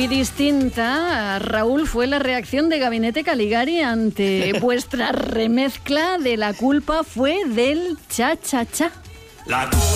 Muy distinta, Raúl, fue la reacción de Gabinete Caligari ante vuestra remezcla de La culpa fue del cha-cha-cha.